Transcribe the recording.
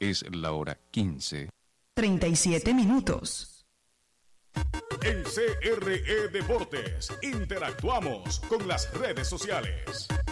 Es la hora 15. 37 minutos. En CRE Deportes interactuamos con las redes sociales.